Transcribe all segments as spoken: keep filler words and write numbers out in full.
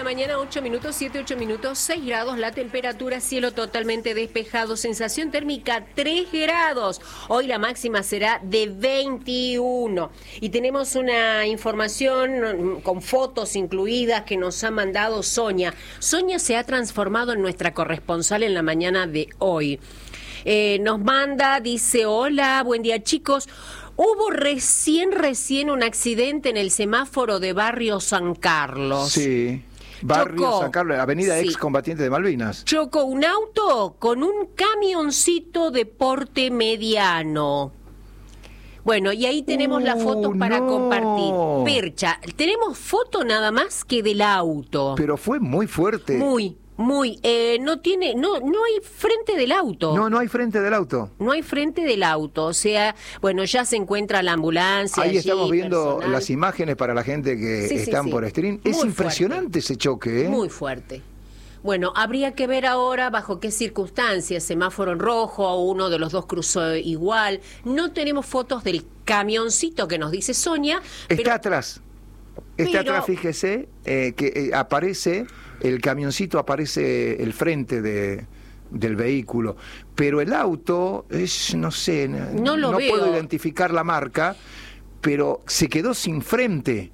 mañana, ocho minutos, siete, ocho minutos, seis grados, la temperatura, cielo totalmente despejado, sensación térmica tres grados. Hoy la máxima será de veintiuno. Y tenemos una información con fotos incluidas que nos ha mandado Sonia. Sonia se ha transformado en nuestra corresponsal en la mañana de hoy. Eh, nos manda, dice, hola, buen día chicos. Hubo recién, recién un accidente en el semáforo de Barrio San Carlos. Sí, Barrio Chocó, San Carlos, avenida sí. Excombatiente de Malvinas. Chocó un auto con un camioncito de porte mediano. Bueno, y ahí tenemos uh, las fotos para no. compartir. Percha, tenemos foto nada más que del auto. Pero fue muy fuerte. Muy, muy. Eh, no tiene, no, no hay frente del auto. No, no hay frente del auto. No hay frente del auto, o sea, bueno, ya se encuentra la ambulancia. Ahí allí, estamos viendo personal. las imágenes para la gente que Sí, sí, están sí. por stream. Muy Es impresionante fuerte. ese choque, ¿eh? Muy fuerte. Bueno, habría que ver ahora bajo qué circunstancias, semáforo en rojo, uno de los dos cruzó igual. No tenemos fotos del camioncito que nos dice Sonia. Está pero... atrás. Está pero... atrás, fíjese, eh, que eh, aparece, el camioncito aparece el frente de, del vehículo, pero el auto es, no sé, No lo no veo. puedo identificar la marca, pero se quedó sin frente.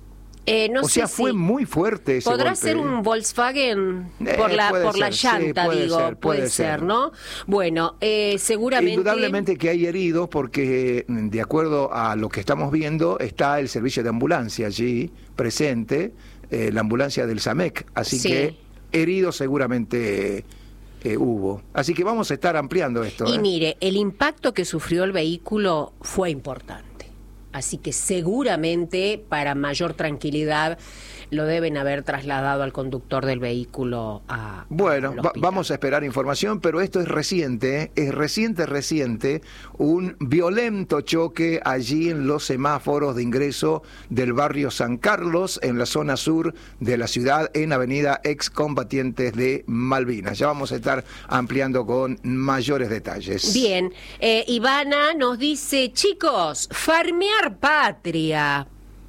Eh, no o sé sea, si fue muy fuerte ese podrá golpe. ser un Volkswagen Eh, por la puede por la ser, sí, llanta, puede digo, ser, puede, puede ser, ser. ¿no? Bueno, eh, seguramente. Indudablemente que hay heridos porque, de acuerdo a lo que estamos viendo, está el servicio de ambulancia allí presente, eh, la ambulancia del SAMEC, así Sí. que heridos seguramente eh, hubo. Así que vamos a estar ampliando esto. Y ¿eh? mire, el impacto que sufrió el vehículo fue importante. Así que seguramente, para mayor tranquilidad, lo deben haber trasladado al conductor del vehículo a Bueno, al va- hospital. vamos a esperar información, pero esto es reciente, ¿eh? es reciente, reciente, un violento choque allí en los semáforos de ingreso del barrio San Carlos, en la zona sur de la ciudad, en avenida Excombatientes de Malvinas. Ya vamos a estar ampliando con mayores detalles. Bien, eh, Ivana nos dice, chicos, farmear patria.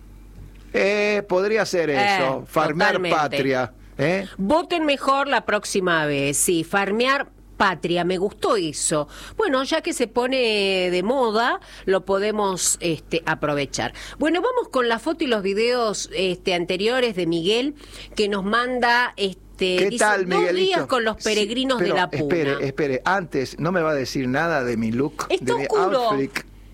Eh, podría ser eso, Eh, farmear totalmente. patria. ¿eh? Voten mejor la próxima vez, sí, farmear patria, me gustó eso. Bueno, ya que se pone de moda, lo podemos este, aprovechar. Bueno, vamos con la foto y los videos este, anteriores de Miguel, que nos manda... Este, ¿Qué dice, tal, dos Miguelito? días con los peregrinos Sí, pero de la Puna. Espere, espere, antes no me va a decir nada de mi look, Está de mi oscuro. outfit.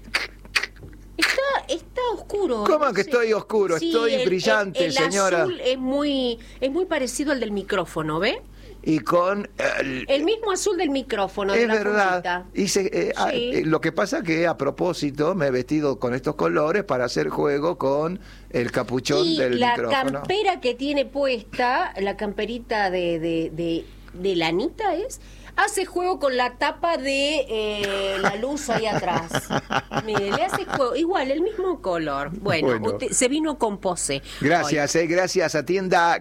Está, está oscuro. ¿Cómo no que sé. estoy oscuro? Sí, Estoy el- brillante, el, el señora. azul es muy, es muy parecido al del micrófono, ¿ve? Y con el, El mismo azul del micrófono. de es la verdad. puntita. Hice, eh, ah, Sí. eh, lo que pasa que a propósito me he vestido con estos colores para hacer juego con el capuchón Y del la micrófono. campera que tiene puesta, la camperita de, de, de, de lanita es, hace juego con la tapa de eh, la luz ahí atrás. Mire, le hace juego, igual, el mismo color. Bueno, Bueno. usted se vino con pose. Gracias, eh, gracias a tienda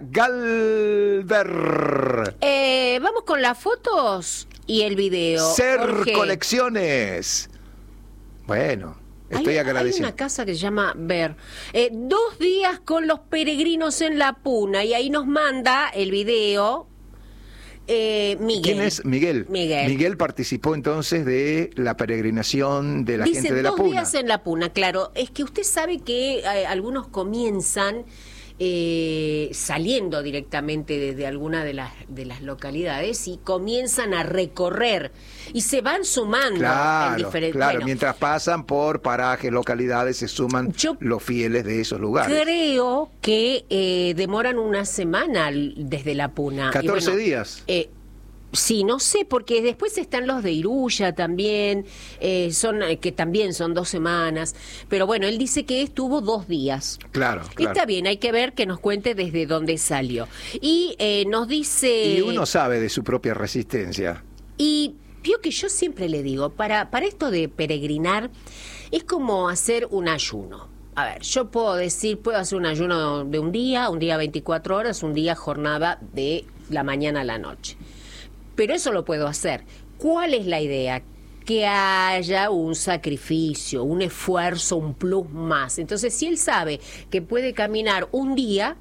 Galver. Eh, vamos con las fotos y el video. Ser Jorge. Colecciones. Bueno, estoy hay, agradecido. Hay una casa que se llama Ver. Eh, dos días con los peregrinos en la Puna y ahí nos manda el video eh, Miguel. ¿Quién es Miguel? Miguel. participó entonces de la peregrinación de la Dice, gente de la dos Puna. días en la Puna, claro. Es que usted sabe que eh, algunos comienzan eh, saliendo directamente desde alguna de las, de las localidades y comienzan a recorrer y se van sumando en Claro, diferentes... claro. bueno, Mientras pasan por parajes, localidades, se suman Yo los fieles de esos lugares. creo que eh, demoran una semana l- desde la Puna. Y catorce bueno, días. Eh, sí, no sé, porque después están los de Iruya también, eh, son eh, que también son dos semanas. Pero bueno, él dice que estuvo dos días. Claro, claro. Está bien, hay que ver que nos cuente desde dónde salió. Y eh, nos dice... Y uno sabe de su propia resistencia. Y vio que yo siempre le digo, para, para esto de peregrinar, es como hacer un ayuno. A ver, yo puedo decir, puedo hacer un ayuno de un día, un día veinticuatro horas, un día jornada de la mañana a la noche. Pero eso lo puedo hacer. ¿Cuál es la idea? Que haya un sacrificio, un esfuerzo, un plus más. Entonces, si él sabe que puede caminar un día,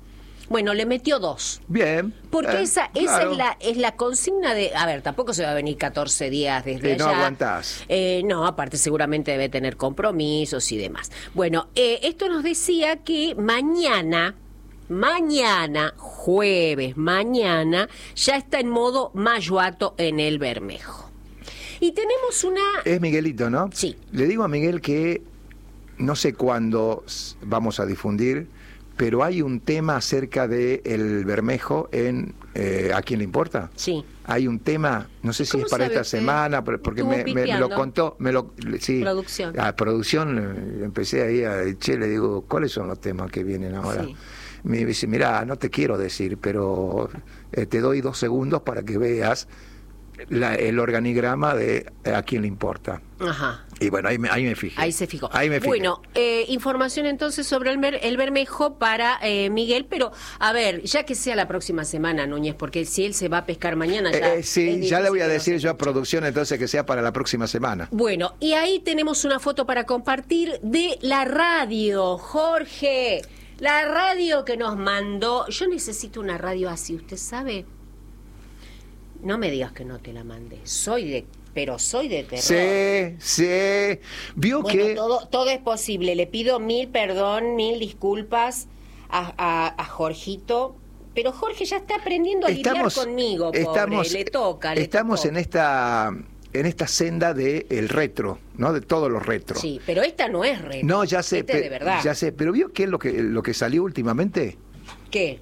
Bueno, le metió dos. Bien. Porque eh, esa, esa claro. es la es la consigna de... A ver, tampoco se va a venir catorce días desde Eh, allá. no aguantás. Eh, no, aparte seguramente debe tener compromisos y demás. Bueno, eh, esto nos decía que mañana, mañana, jueves, mañana, ya está en modo Mayuato en el Bermejo. Y tenemos una... Es Miguelito, ¿no? Sí. Le digo a Miguel que no sé cuándo s- vamos a difundir, pero hay un tema acerca de el Bermejo en eh, ¿A quién le importa? Sí. Hay un tema, no sé si ¿Cómo es para sabe esta usted? semana, pero- porque Estuvo me, me- me lo pipeando. contó, me lo, sí, Producción. a producción eh, empecé ahí a che, le digo, ¿cuáles son los temas que vienen ahora? Sí. Me dice, mira, no te quiero decir, pero eh, te doy dos segundos para que veas la- el organigrama de eh, A quién le importa. Ajá. Y bueno, ahí me, ahí me fijé. Ahí se fijó. Ahí me fijé. Bueno, eh, información entonces sobre el, mer- el Bermejo para eh, Miguel, pero a ver, ya que sea la próxima semana, Núñez, porque si él se va a pescar mañana ya... Eh, es sí, ya le voy a difícil que decir nos yo a escuche. producción entonces que sea para la próxima semana. Bueno, y ahí tenemos una foto para compartir de la radio, Jorge. La radio que nos mandó... Yo necesito una radio así, ¿usted sabe? No me digas que no te la mandé. Soy de... Pero soy de terror. Sí, sí. Vio Bueno, que... todo, todo es posible. Le pido mil perdón, mil disculpas a, a, a Jorgito. Pero Jorge ya está aprendiendo a lidiar conmigo, pobre. estamos, Le toca, le estamos tocó. en esta en esta senda de el retro, ¿no? De todos los retro. Sí, pero esta no es retro. No, ya sé, Esta es pe- de verdad. ya sé, pero vio qué es lo que lo que salió últimamente. ¿Qué?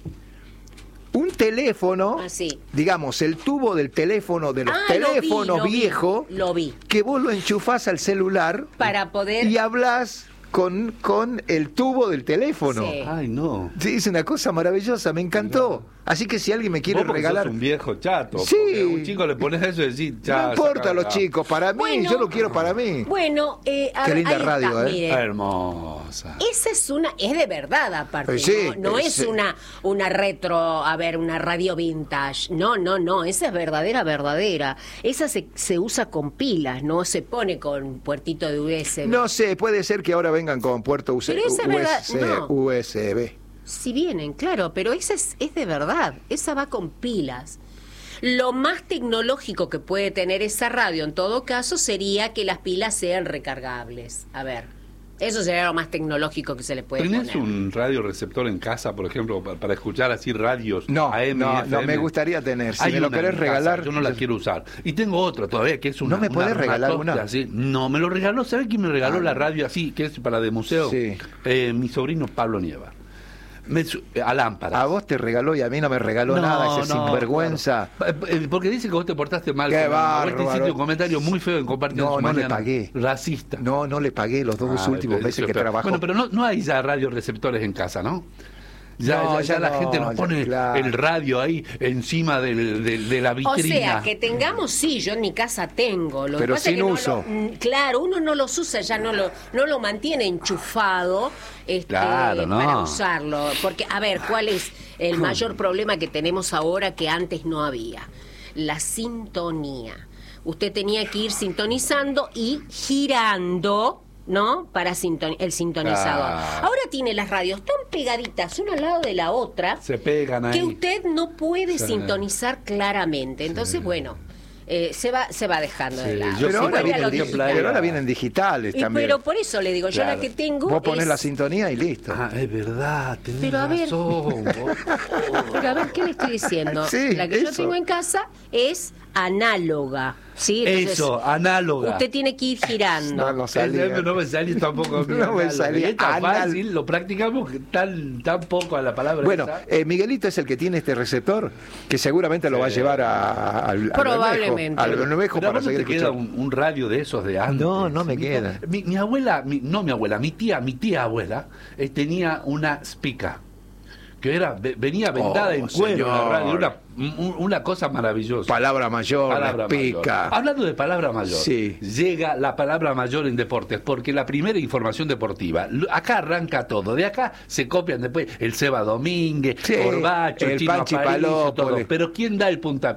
Un teléfono, Ah, sí. digamos, el tubo del teléfono de los Ah, lo vi, teléfonos lo vi, viejos, lo vi. que vos lo enchufás al celular Para poder... y hablas con, con el tubo del teléfono. Sí. Ay, no. Sí, es una cosa maravillosa, me encantó. Así que si alguien me quiere Vos porque regalar... sos un viejo chato. Sí. porque a un chico le pones eso y decís, ya. No importa saca los acá. chicos, para mí, Bueno. yo lo quiero para mí. Bueno, eh, a Qué ver, linda ahí está, radio, ¿eh? mire. Hermosa. Esa es una, es de verdad aparte, Eh, sí, no, no eh, es sí. una, una retro, a ver, una radio vintage, no, no, no, esa es verdadera, verdadera, esa se, se usa con pilas, no se pone con puertito de U S B. No sé, puede ser que ahora vengan con puerto U S B. Pero esa es verdad, U S B, no. U S B. Si vienen, claro, pero esa es, es de verdad, esa va con pilas. Lo más tecnológico que puede tener esa radio, en todo caso, sería que las pilas sean recargables. A ver, eso sería lo más tecnológico que se le puede ¿Tenés poner. un radioreceptor en casa, por ejemplo, pa- para escuchar así radios No, A M y no, F no, M? me gustaría tener. Si Hay me lo una querés en casa, regalar, yo no la yo- quiero usar. Y tengo otra todavía, que es una. ¿No me podés una regalar matoste una? así. No, me lo regaló. ¿Sabés quién me regaló Ah, la no. radio así, que es para de museo? Sí. Eh, mi sobrino Pablo Nieva. Me, su- a lámparas. A vos te regaló y a mí no me regaló No, nada, ese no, sinvergüenza. claro. Eh, eh, Porque dice que vos te portaste mal. Qué con él. A vos te bárbaro. hiciste un comentario muy feo en compartir No, en su no le mañana. pagué. Racista. No, no le pagué los dos Ah, últimos pero meses eso que es peor. trabajó. Bueno, pero no, no hay ya radioreceptores en casa, ¿no? Ya, No, ya, ya ya la no, gente nos ya, pone claro. el radio ahí encima del, del- de la O vitrina. sea, que tengamos, sí, yo en mi casa tengo. Lo que Pero pasa es sin que no uso. lo- mm, claro, uno no los usa, ya no lo, no lo mantiene enchufado este, Claro, no. para usarlo. Porque, a ver, ¿cuál es el mayor problema que tenemos ahora que antes no había? La sintonía. Usted tenía que ir sintonizando y girando, ¿no? Para sinton- el sintonizador. Claro. Ahora tiene las radios tan pegaditas una al lado de la otra Se pegan ahí. que usted no puede Sí. sintonizar claramente. Entonces, bueno, eh, se va se va dejando de Sí, lado. yo Pero sí ahora, lo Vuelve a vienen, lo vi en digital. pero ahora vienen digitales Y también. pero por eso le digo, yo Claro. la que tengo Vos ponés es- la sintonía y listo. Ah, es verdad, tenés Pero a ver. razón. vos. Pero a ver, ¿qué le estoy diciendo? Sí, la que yo eso. tengo en casa es análoga, ¿sí? Entonces, Eso, análoga. usted tiene que ir girando. No, no salía. Ese no me sale tampoco. No me salía. Y es tan Anal- fácil, lo practicamos tan, tan poco a la palabra. Bueno, esa. eh, Miguelito es el que tiene este receptor, que seguramente lo va a Sí. llevar a, al, al Probablemente. Bermejo, al Bermejo Pero a para vos no seguir te queda escuchando. un, un radio de esos de antes. No, no me Mi- queda. Mi, mi abuela, mi- no mi abuela, mi tía, mi tía abuela, eh, tenía una spica que era ve- venía vendada Oh, en cuero la señor. radio, una, un- una cosa maravillosa. Palabra mayor, Palabra pica. mayor. Hablando de palabra mayor, Sí. llega la palabra mayor en deportes, porque la primera información deportiva, lo- acá arranca todo, de acá se copian después el Seba Domínguez, Sí, Corbacho, el Chino Panchi Aparicio, todo. Palópolis. Pero ¿quién da el puntapié?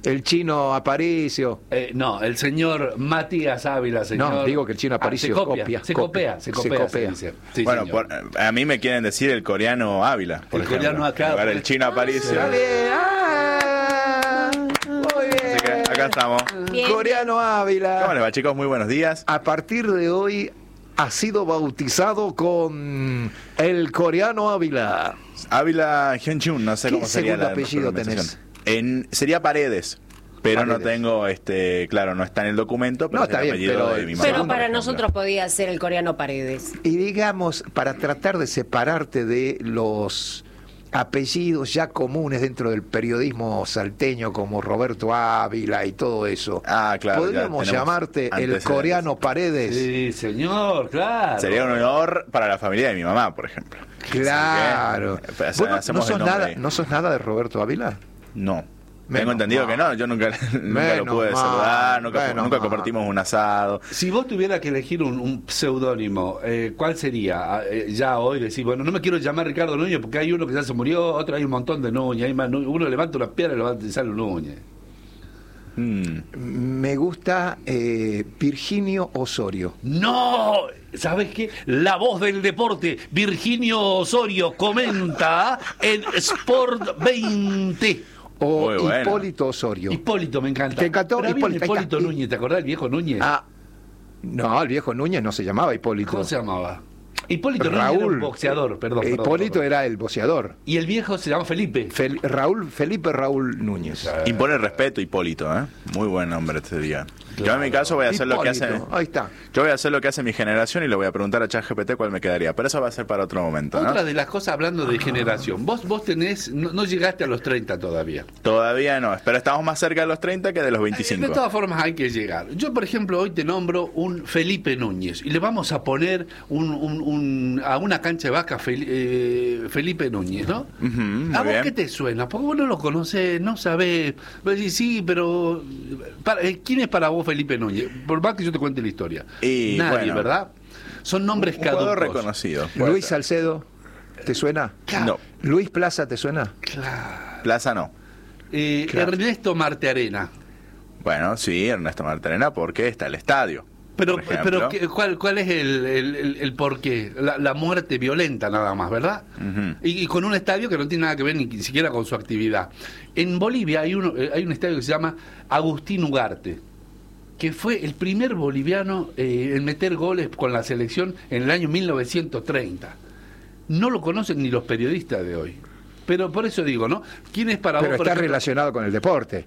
El chino Aparicio. Eh, no, el señor Matías Ávila, señor. No, digo que el chino Aparicio ah, se copia, copia, se copia, copia, se se copia, se copia. dice. Sí, bueno, señor. por- a mí me quieren decir el coreano Ávila, por El ejemplo. coreano acá, En lugar del porque- chino Aparicio. Está bien. Ah, muy bien. Así que acá estamos. Bien. Coreano Ávila. ¿Cómo les va, chicos? Muy buenos días. A partir de hoy ha sido bautizado con el Coreano Ávila. Ávila Hyunchun, no sé ¿Qué cómo sería segundo la apellido pronunciación. En, sería Paredes. Pero no Paredes. tengo, este, claro, no está en el documento, pero No, es el está bien, apellido pero- de mi mamá. Pero por para ejemplo. nosotros podía ser el coreano Paredes. Y digamos, para tratar de separarte de los apellidos ya comunes dentro del periodismo salteño como Roberto Ávila y todo eso, Ah, claro. ya podríamos tenemos llamarte el antecedentes. coreano Paredes. Sí, señor, claro. Sería un honor para la familia de mi mamá, por ejemplo. Claro. Así que, eh, ¿Vos no- hacemos no, sos el nombre nada, ahí. ¿No sos nada de Roberto Ávila? No. Menos Tengo entendido mal. que no, yo nunca, nunca lo Menos pude mal, saludar, nunca, menos nunca mal. compartimos un asado. Si vos tuvieras que elegir un, un seudónimo, eh, ¿cuál sería? Ah, eh, ya hoy decir, bueno, no me quiero llamar Ricardo Núñez porque hay uno que ya se murió, otro hay un montón de Núñez, hay más Núñez. Uno levanta una piedra y levanta y sale un Núñez. Mm. Me gusta eh, Virginio Osorio. ¡No! ¿Sabes qué? La voz del deporte, Virginio Osorio, comenta en Sport veinte. O Muy bueno. Hipólito Osorio. Hipólito me encanta. ¿Te encantó? Pero había un Hipólito, ahí Hipólito está. Núñez, ¿te acordás del viejo Núñez? Ah, no, el viejo Núñez no se llamaba Hipólito. ¿Cómo se llamaba? Hipólito Núñez era Raúl. un boxeador, perdón. perdón, Hipólito perdón. era el boxeador. Y el viejo se llama Felipe. Fel- Raúl, Felipe Raúl Núñez. Impone respeto, Hipólito, ¿eh? Muy buen nombre este día. Yo en mi caso voy a hacer lo que hace. Hipólito, ahí está. Yo voy a hacer lo que hace mi generación y le voy a preguntar a ChatGPT cuál me quedaría. Pero eso va a ser para otro momento, ¿no? Otra de las cosas hablando de generación. Vos vos tenés, no, no llegaste a los treinta todavía. Todavía no, pero estamos más cerca de los treinta que de los De veinticinco. todas formas hay que llegar. Yo, por ejemplo, hoy te nombro un Felipe Núñez y le vamos a poner un, un- un- a una cancha de vaca Fel- eh, Felipe Núñez, ¿no? Ujú, muy ¿A vos bien. qué te suena? Porque vos no lo conocés, no sabés. Vos decís, sí, pero para- eh, ¿quién es para vos Felipe Núñez? Por más que yo te cuente la historia. Y, Nadie, bueno, ¿verdad? Son nombres Un jugador caducos. reconocido. puede Luis ser. Salcedo, ¿te suena? No, Luis Plaza, ¿te suena? Claro. Plaza no. Eh, Claro. Ernesto Martearena. Bueno, sí, Ernesto Marterena, porque está el estadio. Pero, por ejemplo. pero ¿qué- ¿cuál, cuál es el, el, el- el porqué? La, la muerte violenta nada más, ¿verdad? Ujú. y, y con un estadio que no tiene nada que ver ni siquiera con su actividad. En Bolivia hay, uno, eh, hay un estadio que se llama Agustín Ugarte, que fue el primer boliviano eh, en meter goles con la selección en el año mil novecientos treinta. No lo conocen ni los periodistas de hoy. Pero por eso digo, ¿no? ¿Quién es para Pero vos? por está ejemplo? relacionado con el deporte.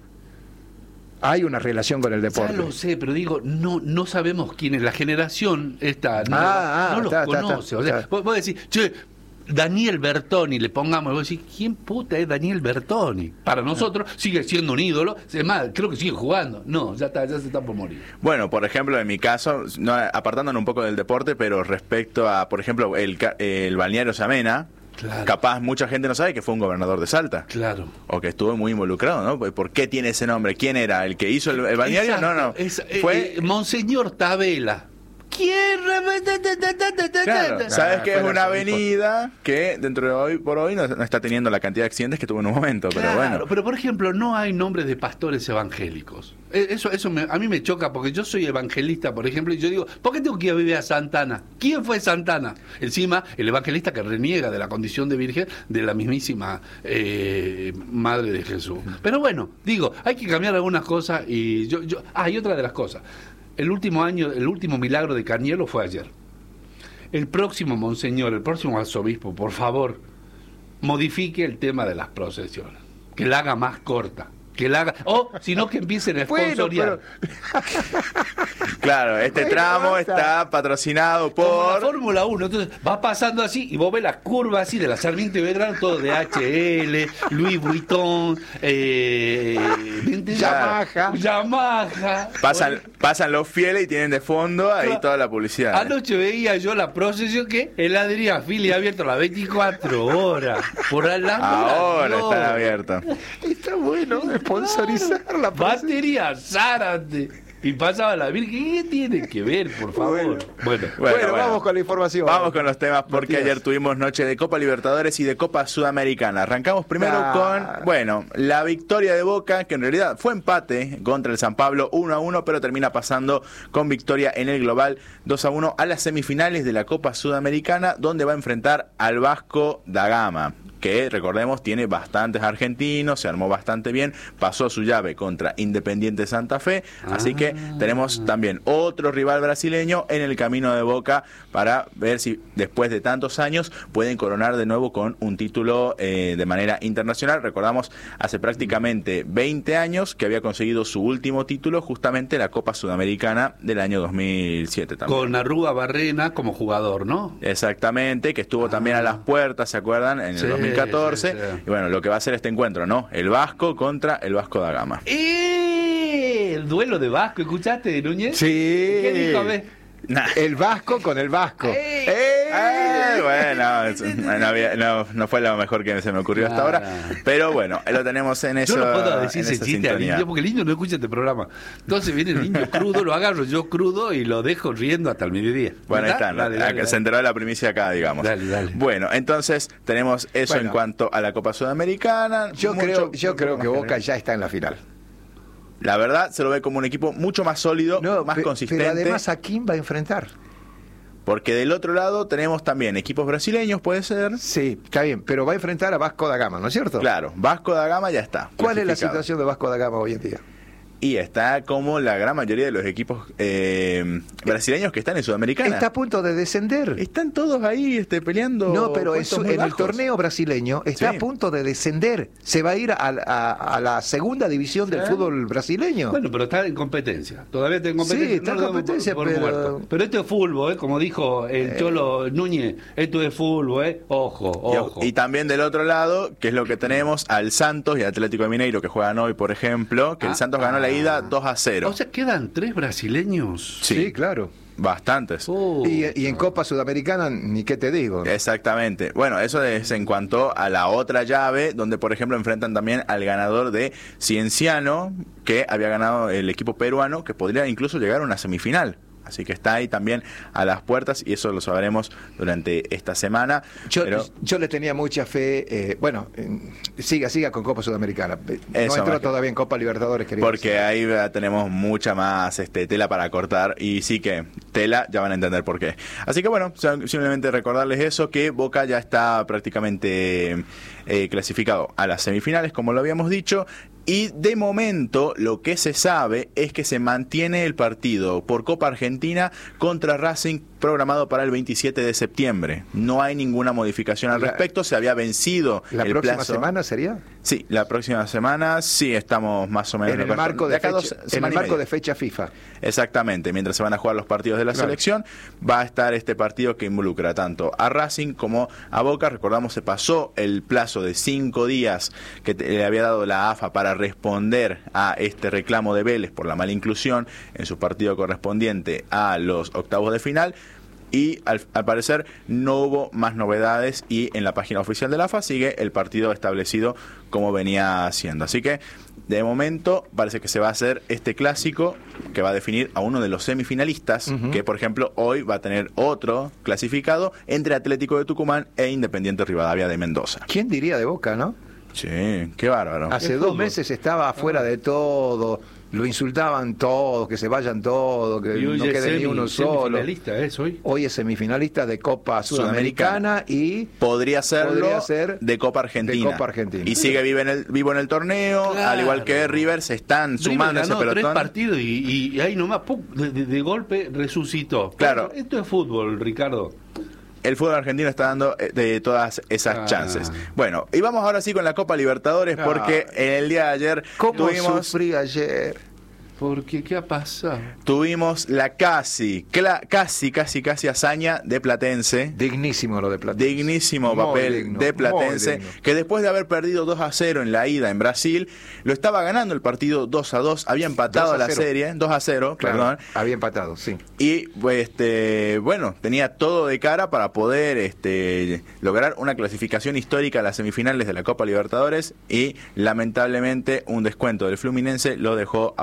Hay una relación con el Ya deporte. lo sé, pero digo, no no sabemos quién es. La generación esta no, Ah, ah, no los está, está, conoce. está, o sea, está. vos, vos decís, che, Daniel Bertoni, le pongamos, vos decís, ¿quién puta es Daniel Bertoni? Para nosotros sigue siendo un ídolo, es más, creo que sigue jugando. No, ya está, ya se está por morir. Bueno, por ejemplo, en mi caso, no, apartándonos un poco del deporte, pero respecto a, por ejemplo, el, ca- el balneario Samena, Claro. capaz mucha gente no sabe que fue un gobernador de Salta. Claro. O que estuvo muy involucrado, ¿no? ¿Por qué tiene ese nombre? ¿Quién era? ¿El que hizo el, el balneario? Exacto, no, no. es- eh, Fue... eh, Monseñor Tabela. ¿Quién? Claro, sabes Ah, que fue es el una arzobispo. avenida que dentro de hoy por hoy no, no está teniendo la cantidad de accidentes que tuvo en un momento, pero Claro, bueno. pero por ejemplo, no hay nombres de pastores evangélicos. Eh, Eso, eso me- a mí me choca porque yo soy evangelista, por ejemplo, y yo digo, ¿por qué tengo que ir a vivir a Santana? ¿Quién fue Santana? Encima, el evangelista que reniega de la condición de virgen de la mismísima eh, Madre de Jesús. Pero bueno, digo, hay que cambiar algunas cosas y yo, yo, ah, y otra de las cosas. El último año, el último milagro de Cañelo fue ayer. El próximo monseñor, el próximo arzobispo, por favor, modifique el tema de las procesiones, que la haga más corta, que la haga, o si no que empiecen a Bueno, sponsorear. Claro, este Bueno, tramo basta. está patrocinado Como la por... Fórmula uno, entonces va pasando así y vos ves las curvas así de la Sarmiento y Belgrano, todo de H L, Louis Vuitton, eh, ¿me entendés? Yamaha. Yamaha. Pasan, pasan los fieles y tienen de fondo ahí Claro. toda la publicidad. Anoche veía yo la procesión que el Adrián Fili abierto las veinticuatro horas. Por al Ahora están abiertos. Está bueno sponsorizar la Batería Zárate. y pasaba la Virgen. ¿Qué tiene que ver, por favor? Bueno, bueno, bueno, bueno vamos con la información. Vamos con los temas, porque Matías. Ayer tuvimos noche de Copa Libertadores y de Copa Sudamericana. Arrancamos primero ah. con, bueno, la victoria de Boca, que en realidad fue empate contra el San Pablo uno a uno, pero termina pasando con victoria en el global dos a uno a las semifinales de la Copa Sudamericana, donde va a enfrentar al Vasco da Gama, que recordemos tiene bastantes argentinos, se armó bastante bien, pasó su llave contra Independiente Santa Fe, ah. así que tenemos también otro rival brasileño en el camino de Boca para ver si después de tantos años pueden coronar de nuevo con un título eh, de manera internacional. Recordamos hace prácticamente veinte años que había conseguido su último título, justamente la Copa Sudamericana del año dos mil siete también. Con Arrúa Barrena como jugador, ¿no? Exactamente, que estuvo ah. también a las puertas, ¿se acuerdan? En el sí. dos mil catorce, sí, sí. Y bueno, lo que va a ser este encuentro, ¿no? El Vasco contra el Vasco da Gama. ¡Eh! El duelo de Vasco, ¿escuchaste, Núñez? Sí. ¿Qué dijo? A ver. Nah. El Vasco con el Vasco. ¡Eh! ¡Eh! ¡Eh! Bueno, no, había, no, no fue lo mejor que se me ocurrió hasta ahora, pero bueno, lo tenemos en eso. Yo no puedo decir ese chiste al indio porque el indio no escucha este programa. Entonces viene el indio crudo, lo agarro yo crudo y lo dejo riendo hasta el mediodía. Bueno, ahí están, dale, dale, dale. Se enteró de la primicia acá, digamos. Dale, dale. Bueno, entonces tenemos eso bueno, en cuanto a la Copa Sudamericana. Yo mucho, creo, yo creo que Boca ya está en la final. La verdad, se lo ve como un equipo mucho más sólido, no, más pe consistente. Pero además, ¿a quién va a enfrentar? Porque del otro lado tenemos también equipos brasileños, ¿puede ser? Sí, está bien, pero va a enfrentar a Vasco da Gama, ¿no es cierto? Claro, Vasco da Gama ya está. ¿Cuál es la situación de Vasco da Gama hoy en día? Y está como la gran mayoría de los equipos eh, brasileños que están en Sudamericana. Está a punto de descender. Están todos ahí este, peleando. No, pero eso, en bajos. El torneo brasileño está sí. a punto de descender. Se va a ir a, a, a la segunda división del ¿Eh? fútbol brasileño. Bueno, pero está en competencia. Todavía está en competencia. Sí, está no en competencia, por, por pero... pero esto es fútbol, ¿eh? Como dijo el eh... Cholo Núñez. Esto es fútbol, ¿eh? Ojo, ojo. Y, y también del otro lado, que es lo que tenemos, al Santos y al Atlético de Mineiro, que juegan hoy, por ejemplo, que ah, el Santos ganó ah. la ida dos a cero. O sea, ¿quedan tres brasileños? Sí, sí claro. Bastantes. Oh. Y, y en Copa Sudamericana, ni qué te digo, ¿no? Exactamente. Bueno, eso es en cuanto a la otra llave, donde por ejemplo enfrentan también al ganador de Cienciano, que había ganado el equipo peruano, que podría incluso llegar a una semifinal. Así que está ahí también a las puertas y eso lo sabremos durante esta semana. Yo, pero... yo le tenía mucha fe. Eh, bueno, eh, siga, siga con Copa Sudamericana. Eso, no entró todavía en Copa Libertadores, querido. Porque decir. ahí tenemos mucha más este, tela para cortar y sí que tela, ya van a entender por qué. Así que bueno, simplemente recordarles eso, que Boca ya está prácticamente eh, clasificado a las semifinales, como lo habíamos dicho. Y de momento lo que se sabe es que se mantiene el partido por Copa Argentina contra Racing programado para el veintisiete de septiembre. No hay ninguna modificación al respecto, se había vencido ¿La el próxima plazo. semana sería? Sí, la próxima semana sí estamos más o menos en el marco, de, de, fecha, dos, en el marco de fecha FIFA. Exactamente, mientras se van a jugar los partidos de la claro. selección, va a estar este partido que involucra tanto a Racing como a Boca. Recordamos, se pasó el plazo de cinco días que te, le había dado la A F A para responder a este reclamo de Vélez por la mala inclusión en su partido correspondiente a los octavos de final. Y al, al parecer no hubo más novedades y en la página oficial de la A F A sigue el partido establecido como venía haciendo. Así que de momento parece que se va a hacer este clásico que va a definir a uno de los semifinalistas, uh-huh. que por ejemplo hoy va a tener otro clasificado entre Atlético de Tucumán e Independiente Rivadavia de Mendoza. ¿Quién diría de Boca, no? Sí, qué bárbaro. Hace dos fútbol? meses estaba afuera de todo, lo insultaban todos, que se vayan todos, que no quede semi, ni uno solo. Semifinalista es hoy. Hoy es semifinalista de Copa Sudamericana, Sudamericana y podría serlo podría ser de Copa Argentina. De Copa Argentina. Y sigue vivo en el, vivo en el torneo, claro. al igual que River, se están sumando ese pelotón. Tres partidos y, y ahí nomás ¡pum! De, de, de golpe resucitó. Claro. Esto es fútbol, Ricardo. El fútbol argentino está dando de todas esas ah. chances. Bueno, y vamos ahora sí con la Copa Libertadores, porque en el día de ayer ¿Cómo tuvimos... sufrí ayer? Porque, ¿qué ha pasado? Tuvimos la casi, cla, casi, casi, casi hazaña de Platense. Dignísimo lo de Platense. Dignísimo papel digno, de Platense, que después de haber perdido dos a cero en la ida en Brasil, lo estaba ganando el partido dos a dos, había empatado la serie, dos a cero, claro, perdón. Había empatado, sí. Y este, bueno, tenía todo de cara para poder este, lograr una clasificación histórica a las semifinales de la Copa Libertadores y lamentablemente un descuento del Fluminense lo dejó afuera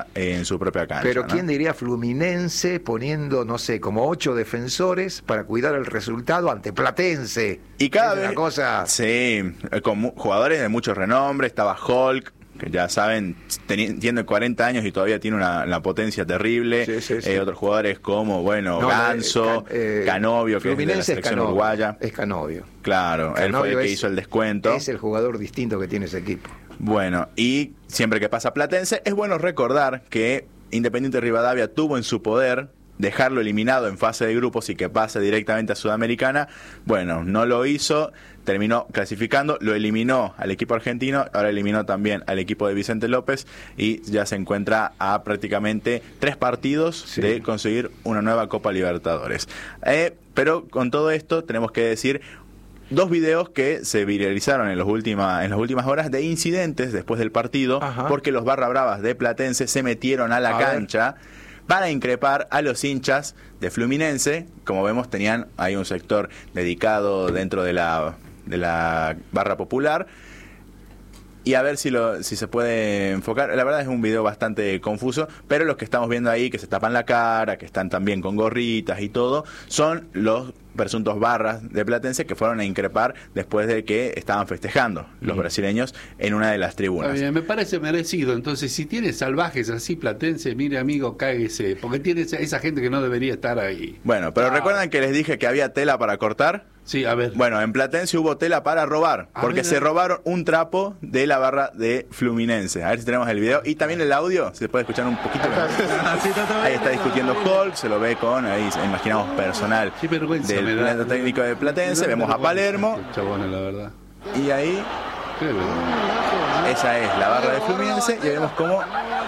propia, en su propia cancha. Pero ¿no? ¿quién diría Fluminense poniendo, no sé, como ocho defensores para cuidar el resultado ante Platense? Y cada es vez... una cosa... Sí, con mu- jugadores de mucho renombre, estaba Hulk, que ya saben, teni- tiene cuarenta años y todavía tiene una, una potencia terrible. Sí, sí, sí. Eh, otros jugadores como, bueno, No, Ganso, eh, Can- eh, Canovio, que es de la Fluminense es selección Canovio, uruguaya. Es Canovio. Claro, él fue Canovio el que es- hizo el descuento. Es el jugador distinto que tiene ese equipo. Bueno, y siempre que pasa Platense, es bueno recordar que Independiente Rivadavia tuvo en su poder dejarlo eliminado en fase de grupos y que pase directamente a Sudamericana. Bueno, no lo hizo, terminó clasificando, lo eliminó al equipo argentino, ahora eliminó también al equipo de Vicente López y ya se encuentra a prácticamente tres partidos Sí. de conseguir una nueva Copa Libertadores. Eh, pero con todo esto tenemos que decir dos videos que se viralizaron en, los última, en las últimas horas de incidentes después del partido, Ajá. porque los barra bravas de Platense se metieron a la A cancha para increpar a los hinchas de Fluminense. Como vemos, tenían ahí un sector dedicado dentro de la, de la barra popular. Y a ver si lo si se puede enfocar. La verdad es un video bastante confuso, pero los que estamos viendo ahí, que se tapan la cara, que están también con gorritas y todo, son los presuntos barras de Platense que fueron a increpar después de que estaban festejando los brasileños en una de las Está tribunas. bien, me parece merecido. Entonces, si tiene salvajes así, Platense, mire, amigo, cáguese. Porque tiene esa, esa gente que no debería estar ahí. Bueno, pero Ah. ¿recuerdan que les dije que había tela para cortar? Sí, a ver. Bueno, en Platense hubo tela para robar, A porque ver, se a ver. robaron un trapo de la barra de Fluminense. A ver si tenemos el video y también el audio, se puede escuchar un poquito. Ahí está discutiendo Hulk, se lo ve con, ahí imaginamos personal Qué vergüenza del me da. planeta técnico de Platense, Me da vemos a vergüenza Palermo estos chabones, la verdad. y ahí Qué vergüenza. esa es la barra de Fluminense y vemos cómo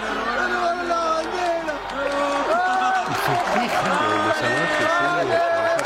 Los salvajes,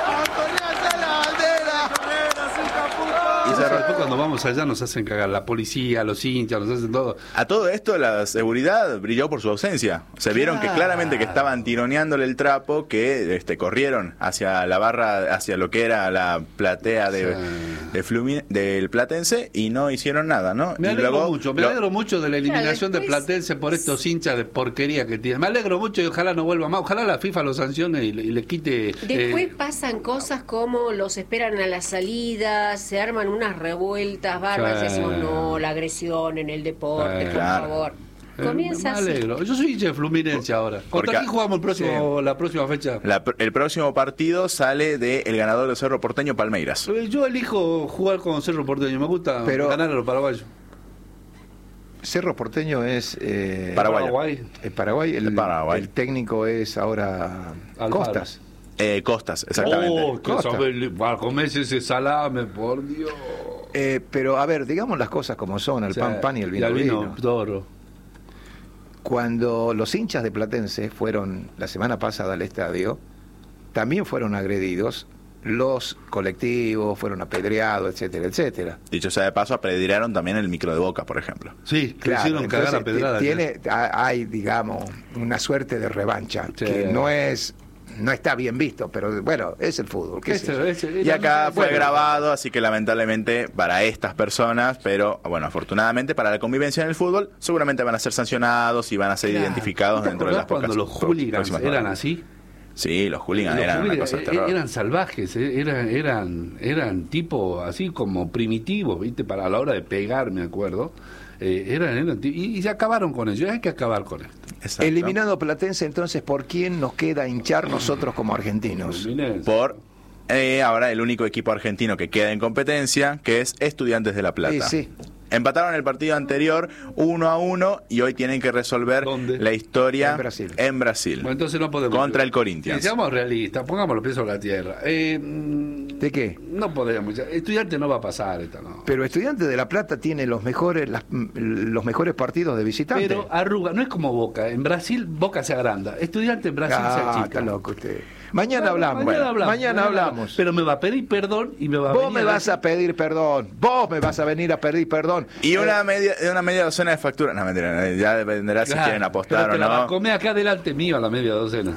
y se sí. ro- Después cuando vamos allá nos hacen cagar la policía, los hinchas, nos hacen todo. a todo esto la seguridad brilló por su ausencia. Se vieron que claramente que estaban tironeándole el trapo, que este, corrieron hacia la barra, hacia lo que era la platea de, Sí. de Flumi- del Platense y no hicieron nada, ¿no? Me Y alegro luego mucho, me lo- alegro mucho de la eliminación después- de Platense por estos hinchas de porquería que tienen. Me alegro mucho y ojalá no vuelva más. Ojalá la FIFA lo sancione y le, y le quite. Después eh, pasan cosas como los esperan a la salida, se arman unas revueltas bárbaras y Sí. decimos, no, la agresión en el deporte, Sí. por Claro. favor. eh, Comienza me así. alegro. Yo soy hincha de Fluminense ahora. Porque- ¿Contra quién jugamos el próximo, la próxima fecha? la- el próximo partido sale de el ganador del Cerro Porteño, Palmeiras. Eh, Yo elijo jugar con Cerro Porteño. Me gusta Pero- ganar a los paraguayos. Cerro Porteño es... Eh, Paraguayo. Paraguay. el Paraguay, el, El Paraguay. el técnico es ahora Alfaro. Costas. Eh, Costas, exactamente. Oh, que Costa. sabe, para comerse ese salame, por Dios. Eh, pero a ver, digamos las cosas como son, el O sea, pan pan y el vino al vino vino. toro. Cuando los hinchas de Platense fueron la semana pasada al estadio, también fueron agredidos, los colectivos fueron apedreados, etcétera, etcétera. Dicho sea de paso, apedrearon también el micro de Boca, por ejemplo. Sí, que hicieron cagar a entonces, pedrada. tiene, ha- hay, digamos, una suerte de revancha Sí. que no es no está bien visto, pero bueno, es el fútbol. ¿qué sé yo? Ese- ese- Y acá fue bueno, grabado, así que lamentablemente para estas personas, pero bueno, afortunadamente para la convivencia en el fútbol, seguramente van a ser sancionados y van a ser Claro. identificados ¿No te dentro de las acordás pocas cuando los hooligans próximas eran horas. así? Sí, los hooligans Los eran una hooligans, cosa de eh, terror. eran salvajes, eh, eran, eran, eran tipo así como primitivos, ¿viste? Para la hora de pegar, me acuerdo. Eh, eran, eran ti- y, y se acabaron con ellos. Hay que acabar con esto. Exacto. Eliminado Platense, entonces, ¿por quién nos queda hinchar nosotros como argentinos? Fluminense. Por eh, ahora el único equipo argentino que queda en competencia, que es Estudiantes de La Plata. Sí, sí. Empataron el partido anterior uno a uno y hoy tienen que resolver ¿Dónde? la historia En Brasil. en Brasil. Bueno, entonces no podemos. Contra el Corinthians. Sí, seamos realistas, pongamos los pies sobre la tierra. Eh, mm, ¿De qué? No podemos. ya, Estudiante no va a pasar esta, no. Pero Estudiantes de La Plata tiene los mejores las- los mejores partidos de visitante. Pero arruga, no es como Boca. En Brasil, Boca se agranda. Estudiante en Brasil se Ah, achica. está loco usted. Mañana Bueno, hablamos. Mañana hablamos. Mañana hablamos. Pero me va a pedir perdón y me va a Vos venir me a vas a pedir perdón. Vos me vas a venir a pedir perdón. Y una Eh, media, una media docena de facturas. No, mentira, ya dependerá si Claro, quieren apostar pero o te la va a no. comer acá delante mío a la media docena.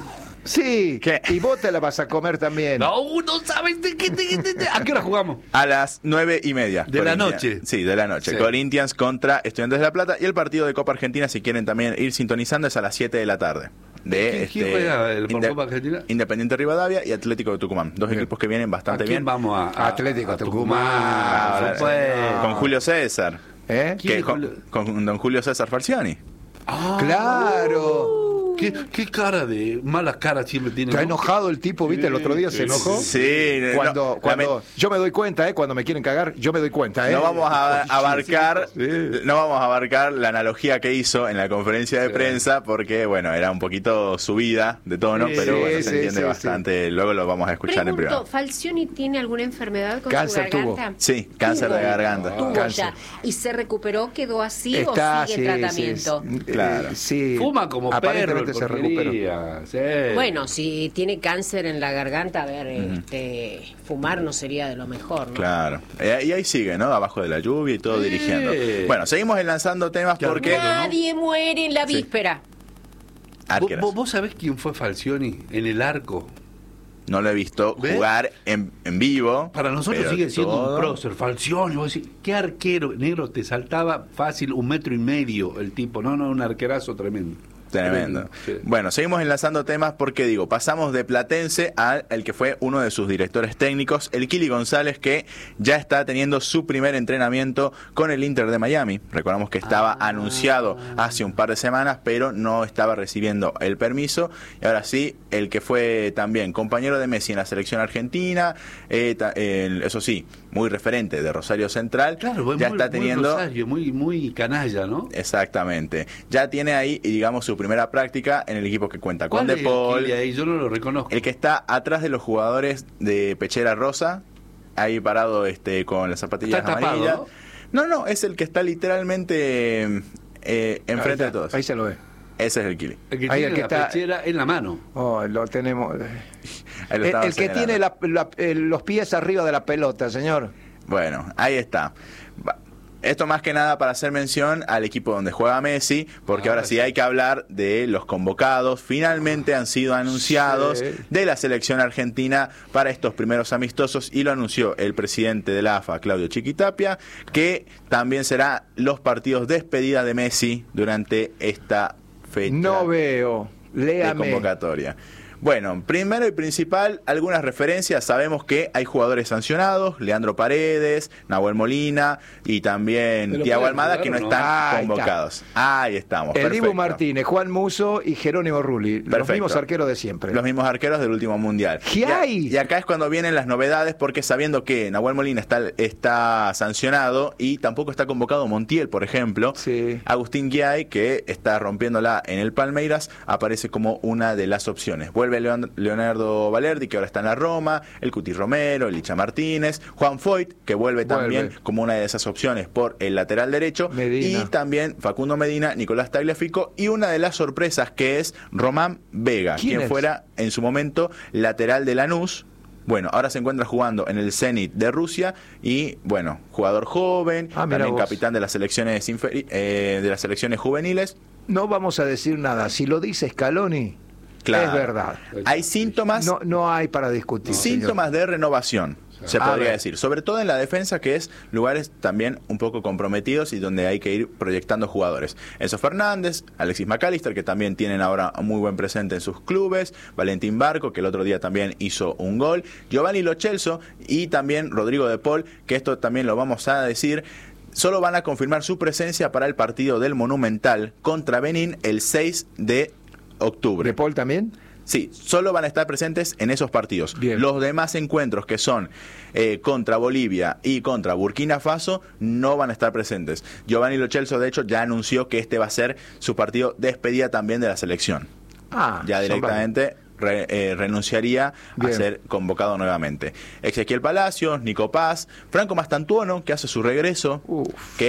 Sí, ¿Qué? y vos te la vas a comer también. No, no sabes de qué. De, de, de- ¿A qué hora jugamos? A las nueve y media. ¿De la Corinthians. noche? Sí, de la noche. Sí. Corinthians contra Estudiantes de La Plata. Y el partido de Copa Argentina, si quieren también ir sintonizando, es a las siete de la tarde. De, ¿Quién- quién este, juega el- por Inde- Copa Argentina? Independiente Rivadavia y Atlético de Tucumán. Dos Bien. equipos que vienen ¿A bastante quién bien. vamos a, a- Atlético a Tucumán. Ah, Ahora, por supuesto. Con Julio César. ¿Eh? ¿Quién Que, es con, Julio? con don Julio César Falcioni. Ah, Claro. ¿Qué, qué cara de malas caras siempre tiene? Está ¿no? enojado el tipo, ¿viste? El otro día se enojó. Sí, Cuando, no, cuando lament- yo me doy cuenta, ¿eh? Cuando me quieren cagar, yo me doy cuenta, ¿eh? No vamos a abarcar, Sí. no vamos a abarcar la analogía que hizo en la conferencia de prensa porque bueno, era un poquito subida de tono, Sí, pero bueno, sí, se entiende sí, bastante. Luego lo vamos a escuchar en Pregunto, privado. ¿Falcioni tiene alguna enfermedad con Cáncer su garganta? tuvo. Sí, cáncer de garganta. Tuvo Cáncer. ya. ¿Y se recuperó, quedó así Está, o sigue sí, en tratamiento? sí, sí. Claro. Eh, sí. Fuma como perro. Aparentemente el se recuperó. porquería, sí. Bueno, si tiene cáncer en la garganta, a ver, este, fumar no sería de lo mejor, ¿no? Claro. Eh, y ahí sigue, ¿no? Abajo de la lluvia y todo Sí. dirigiendo. Bueno, seguimos enlazando temas Qué porque hermoso. Nadie muere en la víspera. ¿Vos, Arqueras. vos- vos sabés quién fue Falcioni en el arco? No lo he visto ¿Ves? jugar en, en vivo. Para nosotros pero sigue siendo todo- un prócer, Falcioni. Vos decís, ¿qué arquero? Negro, te saltaba fácil un metro y medio el tipo. No, no, un arquerazo tremendo. Tremendo. Sí. Bueno, seguimos enlazando temas porque digo, pasamos de Platense al el que fue uno de sus directores técnicos, el Kili González, que ya está teniendo su primer entrenamiento con el Inter de Miami. Recordamos que estaba Ah. anunciado hace un par de semanas, pero no estaba recibiendo el permiso. Y ahora sí, el que fue también compañero de Messi en la selección argentina, eh, ta- el- eso sí, muy referente de Rosario Central, Claro, muy, ya muy está teniendo... Rosario, muy, muy canalla, ¿no? Exactamente. Ya tiene ahí, digamos, su primera práctica en el equipo que cuenta con ¿Cuál De es Paul, Kili ahí? Yo no lo reconozco. el que está atrás de los jugadores de Pechera Rosa, ahí parado este con las zapatillas Está tapado, amarillas. No, no, es el que está literalmente eh, enfrente Ahí está, de todos. Ahí se lo ve. Ese es el Kili. El que Ahí tiene el que la está- pechera en la mano. Oh, lo tenemos. Ahí lo El, estaban el que señalando. tiene la- la- el- los pies arriba de la pelota, señor. Bueno, ahí está. Va- Esto más que nada para hacer mención al equipo donde juega Messi, porque Ah, ahora sí sí. hay que hablar de los convocados. Finalmente han sido anunciados Sí. de la selección argentina para estos primeros amistosos y lo anunció el presidente de la A F A, Claudio Chiquitapia, que también será los partidos despedida de Messi durante esta fecha No veo. de Léame. convocatoria. Bueno, primero y principal, algunas referencias. Sabemos que hay jugadores sancionados, Leandro Paredes, Nahuel Molina y también Pero Thiago pueden Almada, jugar, que no ¿o no? están Ahí está. convocados. Ahí estamos. El Dibu perfecto. Martínez, Juan Muso y Jerónimo Rulli. Los Perfecto. mismos arqueros de siempre. Los mismos arqueros del último mundial. ¿Qué Y a- hay? Y acá es cuando vienen las novedades, porque sabiendo que Nahuel Molina está, está sancionado y tampoco está convocado Montiel, por ejemplo, Sí. Agustín Guiay, que está rompiéndola en el Palmeiras, aparece como una de las opciones. Vuelve Leon- Leonardo Valerdi, que ahora está en la Roma, el Cuti Romero, el Licha Martínez, Juan Foyt, que vuelve, Vuelve. también como una de esas opciones por el lateral derecho, Medina. y también Facundo Medina, Nicolás Tagliafico, y una de las sorpresas que es Román Vega, ¿Quién quien es? fuera en su momento lateral de Lanús. Bueno, ahora se encuentra jugando en el Zenit de Rusia y, bueno, jugador joven, Ah, mira también vos. capitán de las selecciones inferi- eh, de las selecciones juveniles. No vamos a decir nada. Si lo dice Scaloni, Claro. es verdad. Hay síntomas, No, no hay para discutir. síntomas de renovación, se A podría ver. decir, sobre todo en la defensa, que es lugares también un poco comprometidos y donde hay que ir proyectando jugadores. Enzo Fernández, Alexis McAllister, que también tienen ahora un muy buen presente en sus clubes, Valentín Barco, que el otro día también hizo un gol, Giovanni Lo Celso y también Rodrigo de Paul, que esto también lo vamos a decir. Solo van a confirmar su presencia para el partido del Monumental contra Benín el seis de octubre. ¿De Paul también? Sí, solo van a estar presentes en esos partidos. Bien. Los demás encuentros, que son eh, contra Bolivia y contra Burkina Faso, no van a estar presentes. Giovanni Lo Celso, de hecho, ya anunció que este va a ser su partido despedida también de la selección. Ah, Ya son directamente re- eh, renunciaría Bien. a ser convocado nuevamente. Ezequiel Palacios, Nico Paz, Franco Mastantuono, que hace su regreso, Uf. que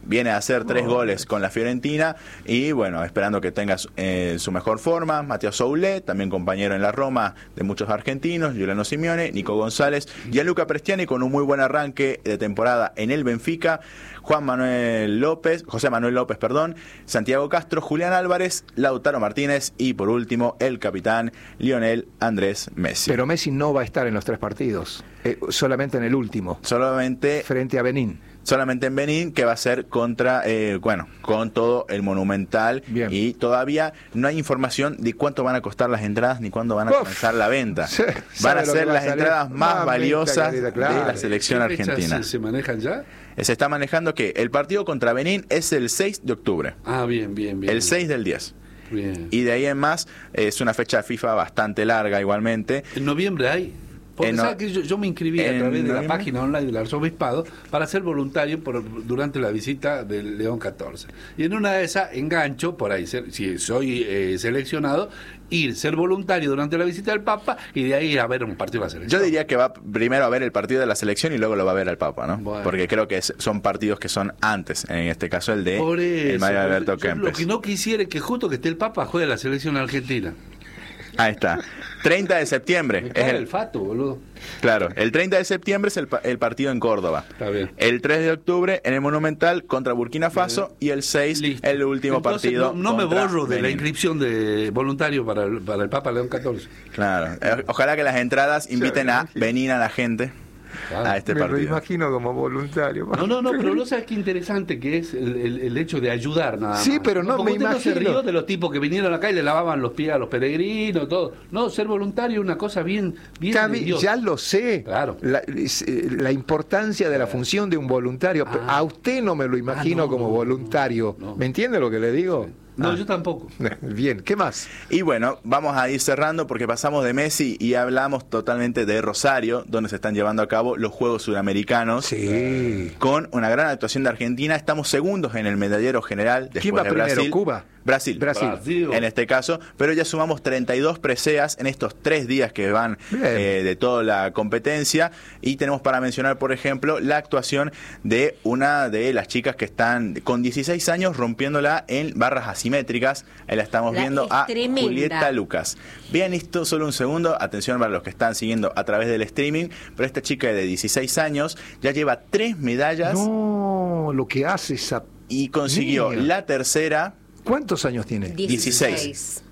viene a hacer tres oh, goles con la Fiorentina y bueno, esperando que tenga eh, su mejor forma. Matteo Soulé, también compañero en la Roma de muchos argentinos, Giuliano Simeone, Nico González, Gianluca Prestiani con un muy buen arranque de temporada en el Benfica, Juan Manuel López, José Manuel López, perdón, Santiago Castro, Julián Álvarez, Lautaro Martínez y por último el capitán Lionel Andrés Messi. Pero Messi no va a estar en los tres partidos, eh, solamente en el último. Solamente frente a Benín. Solamente en Benín, que va a ser contra, eh, bueno, con todo el Monumental. Bien. Y todavía no hay información de cuánto van a costar las entradas ni cuándo van a comenzar la venta. Sí, van a ser va las a entradas más, más valiosas querida, claro, de la selección ¿Qué argentina. Se, ¿Se manejan ya? Se está manejando que el partido contra Benín es el seis de octubre. Ah, bien, bien, bien. El seis del diez. Bien. Y de ahí en más, es una fecha FIFA bastante larga igualmente. ¿En noviembre hay? Porque no, ¿sabes que yo, yo me inscribí a través de noviembre? la página online del Arzobispado para ser voluntario por, durante la visita del León catorce. Y en una de esas engancho, por ahí, ser, si soy eh, seleccionado, ir, ser voluntario durante la visita del Papa y de ahí ir a ver un partido de la selección. Yo diría que va primero a ver el partido de la selección y luego lo va a ver al Papa, ¿no? Bueno. Porque creo que es, son partidos que son antes, en este caso el de por eso, el Mario Alberto yo Kempes. Lo que no quisiera es que justo que esté el Papa juegue la selección argentina. Ahí está. treinta de septiembre. Me Es caga el, el fato, boludo. Claro, el treinta de septiembre es el, el partido en Córdoba. Está bien. El tres de octubre en el Monumental contra Burkina Faso y el seis Listo. el último Entonces, partido No, no me contra borro de Benín. la inscripción de voluntario para el, para el Papa León catorce. Claro. Eh, Ojalá que las entradas inviten a venir a la gente Claro. a este Me lo partido. imagino como voluntario. No, no, no, pero no sabes qué interesante que es el, el, el hecho de ayudar nada más. Sí, pero no, Porque me usted no se imagino. rió de los tipos que vinieron acá y le lavaban los pies a los peregrinos, todo. No, ser voluntario es una cosa bien, bien Ya, de vi- Dios. ya lo sé. Claro. La, es, eh, la importancia de la función de un voluntario. pero Ah. A usted no me lo imagino Ah, no, como no, voluntario. no. ¿Me entiende lo que le digo? No, Ah. yo tampoco. Bien, ¿qué más? Y bueno, vamos a ir cerrando porque pasamos de Messi y hablamos totalmente de Rosario, donde se están llevando a cabo los Juegos Sudamericanos. Sí. Con una gran actuación de Argentina. Estamos segundos en el medallero general después ¿Quién va de primero? Brasil. ¿Cuba? Brasil. Brasil. Brasil. En este caso, pero ya sumamos treinta y dos preseas en estos tres días que van eh, de toda la competencia y tenemos para mencionar, por ejemplo, la actuación de una de las chicas que están con dieciséis años rompiéndola en barras asimétricas. Ahí la estamos La viendo es a tremenda. Julieta Lucas. Vean esto solo un segundo, atención para los que están siguiendo a través del streaming, pero esta chica de dieciséis años ya lleva tres medallas No, lo que hace esa... y consiguió Niña. la tercera. ¿Cuántos años tiene? dieciséis.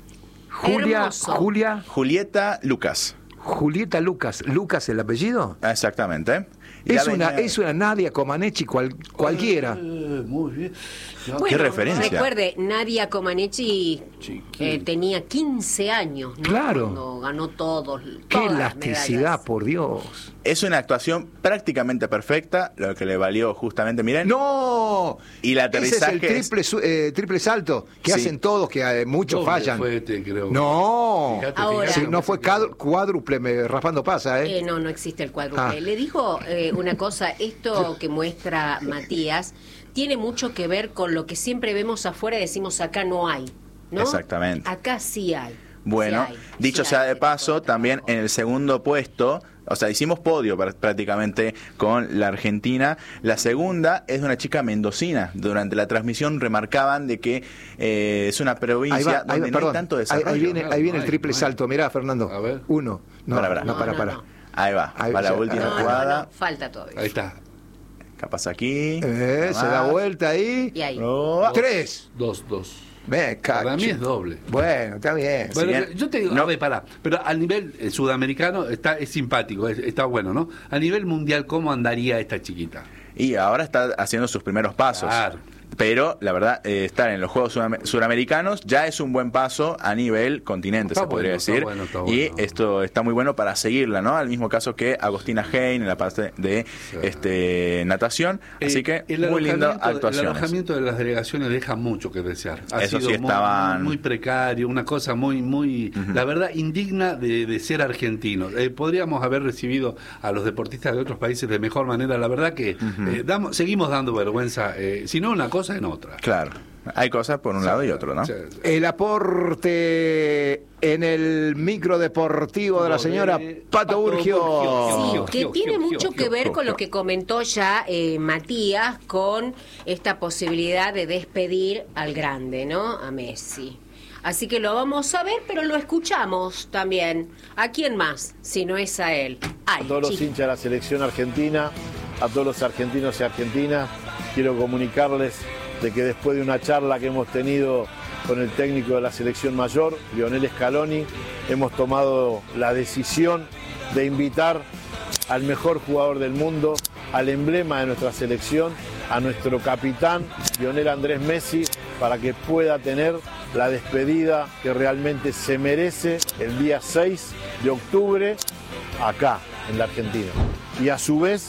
Julia, Hermoso. Julia, Julieta Lucas. Julieta Lucas. ¿Lucas el apellido? Exactamente. Ya Es una, venía- es una Nadia Comaneci cual, cualquiera. Eh, muy bien. No, Bueno, referencia? Recuerde, Nadia Comaneci Chiquita. eh, tenía quince años, ¿no? Claro. Cuando ganó todos. Qué todas las elasticidad, medallas. por Dios. Es una actuación prácticamente perfecta, lo que le valió justamente, miren. ¡No! Y el Ese es aterrizaje el triple, su- eh, triple salto que Sí. hacen todos, que eh, muchos Doble fallan. fue este, creo. No. Fíjate, Ahora- Sí, fíjate, no fue cuádru- cuádruple, me, raspando pasa, ¿eh? Eh, no, no existe el cuádruple. Ah. Le digo eh, una cosa, esto que muestra Matías tiene mucho que ver con lo que siempre vemos afuera y decimos acá no hay, ¿no? Exactamente. Acá sí hay. Bueno, sí hay, dicho sí sea hay de este paso, tipo de también trabajo. en el segundo puesto, o sea, hicimos podio pr- prácticamente con la Argentina. La segunda es de una chica mendocina. Durante la transmisión remarcaban de que eh, es una provincia Ahí va, ahí donde va, no perdón. hay tanto Ahí, desarrollo. ahí viene, ahí viene el No hay, triple no hay. salto. Mirá, Fernando. A ver. Uno. No, Para, para. no, para, No, para. no, no. Ahí va, Ahí va la ya- última No, no, jugada. no, falta todavía. Ahí está. Capaz aquí. Eh, nada se da más. vuelta ahí. Y ahí. Oh. Tres. Dos, dos. Ve, cacho. Para mí es doble. Bueno, está bien. Bueno, bien. yo te digo, No. a ver, pará, pero a nivel eh, sudamericano está, es simpático, es- está bueno, ¿no? A nivel mundial, ¿cómo andaría esta chiquita? Y ahora está haciendo sus primeros pasos. Claro. Pero la verdad, eh, estar en los Juegos Sudam- Suramericanos ya es un buen paso a nivel continente, Está se podría bueno, está decir. bueno, está Y bueno. esto está muy bueno para seguirla, ¿no? Al mismo caso que Agostina Hein en la parte de Sí. este natación. Así Eh, que el muy linda alojamiento- El actuaciones. alojamiento de las delegaciones deja mucho que desear. Ha Eso sido sí, muy, estaban- muy, muy precario, una cosa muy, muy, la verdad, indigna de, de ser argentino. Eh, podríamos haber recibido a los deportistas de otros países de mejor manera. La verdad que eh, damos, seguimos dando vergüenza, eh, si no una cosa en otra. Claro. hay cosas por un sí, lado y otro, ¿no? Sí, sí. El aporte en el micro deportivo de la señora Pato Urgio. Sí, que tiene mucho que ver con lo que comentó ya eh, Matías, con esta posibilidad de despedir al grande, ¿no? A Messi. Así que lo vamos a ver, pero lo escuchamos también. ¿A quién más? Si no es a él. Ay, a todos los chico. hinchas de la selección argentina, a todos los argentinos y argentinas, quiero comunicarles de que después de una charla que hemos tenido con el técnico de la selección mayor, Lionel Scaloni, hemos tomado la decisión de invitar al mejor jugador del mundo, al emblema de nuestra selección, a nuestro capitán, Lionel Andrés Messi, para que pueda tener la despedida que realmente se merece el día seis de octubre acá, en la Argentina. Y a su vez,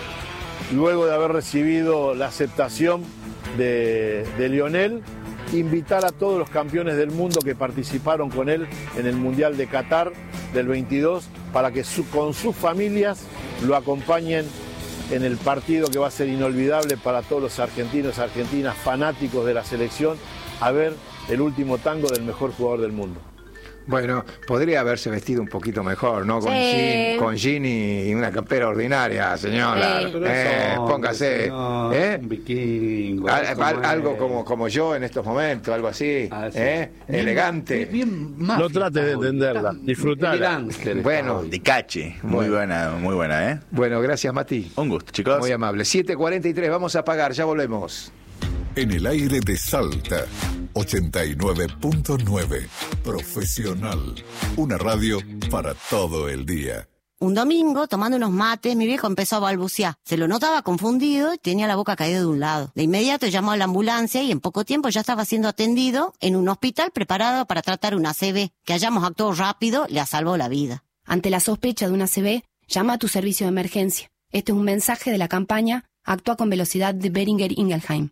luego de haber recibido la aceptación de, de Lionel, invitar a todos los campeones del mundo que participaron con él en el Mundial de Qatar del veintidós para que su, con sus familias lo acompañen en el partido que va a ser inolvidable para todos los argentinos y argentinas fanáticos de la selección, a ver el último tango del mejor jugador del mundo. Bueno, podría haberse vestido un poquito mejor, ¿no? Con, Sí. jean, con jean y una campera ordinaria, señora. Sí. Pero Eh, eso, póngase. señor, ¿eh? un vikingo. Al- como al- algo es. como, como yo en estos momentos, algo así. Ah, sí. ¿eh? Bien- Elegante. bien mafia, No trate de está hoy. entenderla, Está disfrutala. elegante está Bueno, hoy. De cache. Muy Bueno. buena, muy buena, ¿eh? Bueno, gracias, Mati. Un gusto, chicos. Muy amable. siete cuarenta y tres, vamos a pagar, ya volvemos. En el aire de Salta, ochenta y nueve punto nueve. Profesional. Una radio para todo el día. Un domingo, tomando unos mates, mi viejo empezó a balbucear. Se lo notaba confundido y tenía la boca caída de un lado. De inmediato llamó a la ambulancia y en poco tiempo ya estaba siendo atendido en un hospital preparado para tratar una A C V. Que hayamos actuado rápido le ha salvado la vida. Ante la sospecha de una A C V, llama a tu servicio de emergencia. Este es un mensaje de la campaña Actúa con velocidad de Boehringer Ingelheim.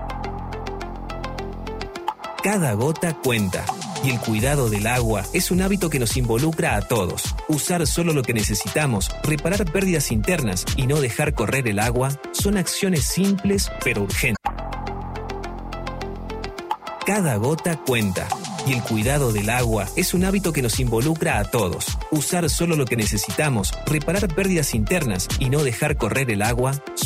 Cada gota cuenta. Y el cuidado del agua es un hábito que nos involucra a todos. Usar solo lo que necesitamos, reparar pérdidas internas y no dejar correr el agua son acciones simples pero urgentes. Cada gota cuenta. Y el cuidado del agua es un hábito que nos involucra a todos. Usar solo lo que necesitamos, reparar pérdidas internas y no dejar correr el agua